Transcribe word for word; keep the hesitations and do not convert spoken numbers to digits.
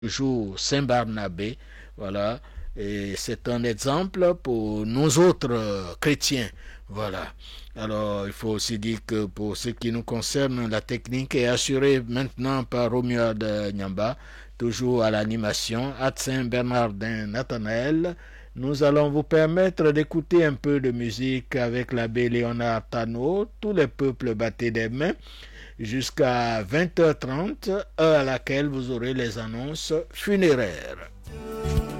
jour Saint-Barnabé. Voilà. Et c'est un exemple pour nous autres euh, chrétiens. Voilà. Alors, il faut aussi dire que pour ce qui nous concerne, la technique est assurée maintenant par Romuald Nyamba, toujours à l'animation, à Saint-Bernardin Nathanaël. Nous allons vous permettre d'écouter un peu de musique avec l'abbé Léonard Tano, tous les peuples battaient des mains, jusqu'à vingt heures trente, heure à laquelle vous aurez les annonces funéraires.